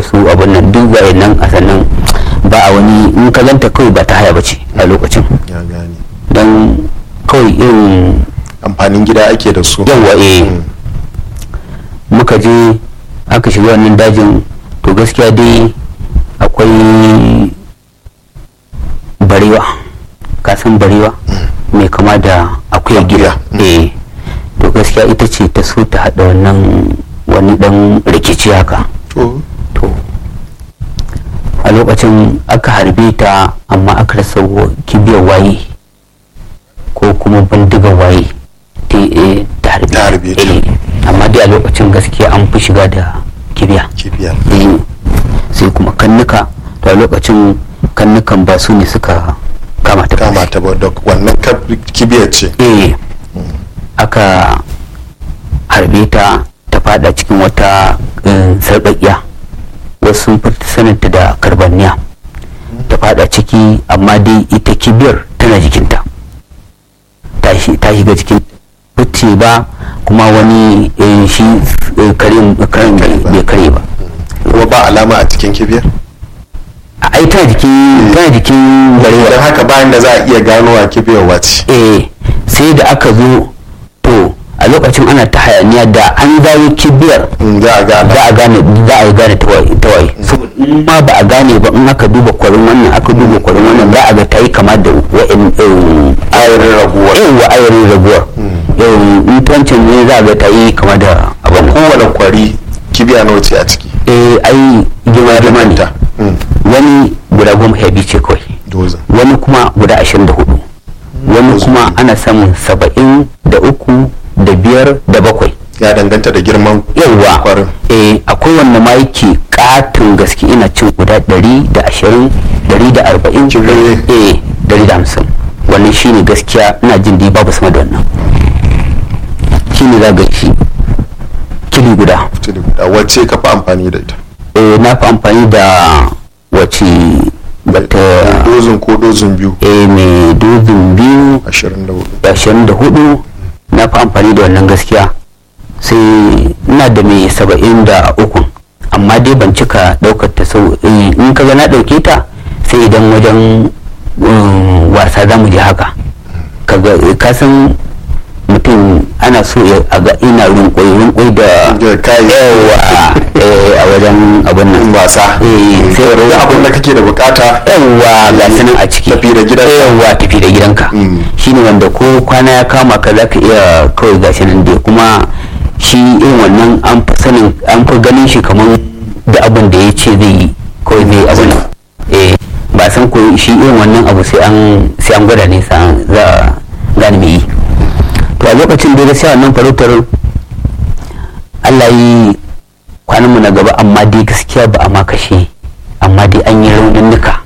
su abin nan duk ga nan a sannan ba a wani in ka ganta kawai ba ta haya bace a lokacin don kawai irin amfanin gida ake da su. yawa muka je aka shiga wannan dajin to gaskiya dai akwai barewa, kasan barewa mai kama da akuyar gida. To gaskiya ita ce ta so ta hada wani dan rikici haka. To a lokacin aka harbe ta amma aka rasa kibiyar waye ko kuma bindigar waye ta harbe amma dai a lokacin gaskiya an fi shiga da kibiya. Sai kuma kannuka, to a lokacin kannukan ba su ne suka kama ta ba da wannan kibiyar ce. Aka harbe ta fada cikin wata sarƙaƙiya, wasu sun fi sananta da karbanniya, ta fada ciki amma dai ita kibiyar tana jikinta, ta shiga cikin fice ba kuma wani shi karen bai kare ba. Kuma ba alama a cikin kibiyar? Ai tana jikin barewa, don haka bayan da za a iya gano a kibiyar wace. sai da aka zo to a lokacin ana ta hayaniya da an zawo kibiyar za a gane ta waye. In ma ba a gane ba, in aka duba kwarin wannan za a ga ta yi kama da ayarin raguwar. In tuwancin ne za a ga ta yi kama da abin. Kowane kwari kibiya nawa ce a ciki? Ai girma ne. Wani guda 12 ce kawai, wani kuma guda 24, wani kuma ana samun 73 da 5 da 7. Ya danganta da girman kwarin. Akwai wanda ma yake katon gaske, ina cin guda 120, 140, 150. wannan shine gaskiya, ina jin dai babu sama da wannan. Shine za ga shi kili guda. Wacce ka fi amfani da ita? Na fi amfani da wacce bata dozin ko dozin biyu. Mai dozin biyu 24 na fi amfani da wannan gaskiya. Sai ina da mai 73, amma dai ban cika daukar ta sau. In kaga na dauke ta sai idan wajen wasa za mu je haka, kasan mutum ana so a ga ina runkwai da yawa a wajen abin nan wasa. Sai da abin da kake da bukata yawa ga sanin a ciki, tafi da gidanka. Shine wanda ko kwana ya kama ka zaka iya kawai gashi nan dai, kuma shi irin wannan an fi ganin shi kamar da abin da ya ce zai yi kawai zai abin. Ba san ko shi irin wannan abu sai an gwada ne za a gane me yi. To a lokacin da gaskiya wannan farautar Allah yi kwananmu na gaba, amma dai gaskiya ba a ma kashe, amma dai an yi rauninnuka,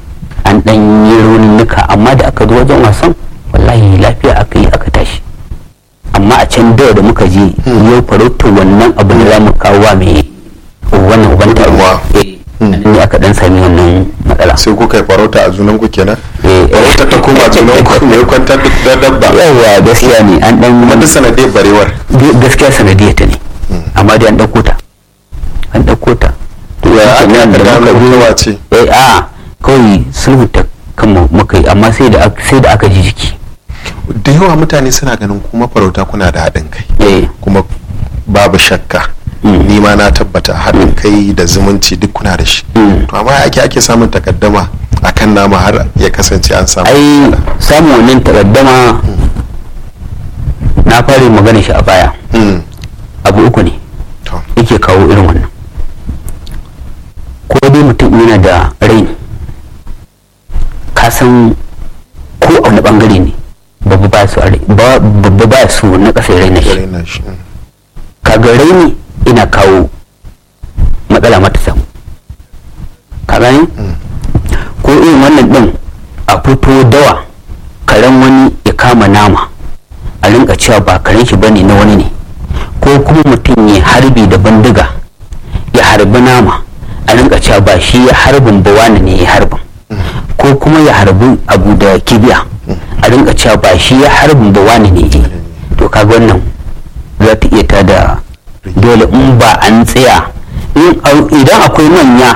amma da aka zo wajen wasan wallahi lafiya aka yi aka tashi. Amma a can da muka je yau farautar wannan abu da za mu kawo wa mai wannan uban taruwa ne aka dan sami wannan matsala. Sai kuka yi farauta a junan ku kenan? Farauta ta koma junan ku ne kwantar da dabba. Yawa gaskiya ne an dan wanda sanadiyar barewar. Gaskiya sanadiyar ta ne, amma dai an dauko ta. To ya aka da muka ce? Kawai sulhu ta kan muka yi, amma sai da aka ji jiki. Da yawa mutane suna ganin kuma farauta kuna da haɗin kai, kuma babu shakka ni ma na tabbata haɗin kai da zumunci duk kuna da shi. To amma ake samun takaddama akan nama har ya kasance an samu? Samun wannan takaddama na fara magana shi a baya. Abu uku ne yake kawo irin wannan. Ko dai mutum yana da raini, ka san ko a wani bangare ne babba ba su na ƙasa raina shi. Kaga raini ina kawo matsala mata samu, ka gani? Ko irin wannan din a fito dawa karen wani ya kama nama a rinka cewa ba karen shi bane na wani ne, ko kuma mutum ya harbi da bindiga ya harbi nama a rinka cewa ba shi ya harbin ba wani ne ya harbin, ko kuma ya harbi abu da kibiya a rinka cewa ba shi ya harbin ba wani ne. To kaga wannan za ta iya tada dole in ba an tsaya, idan akwai manya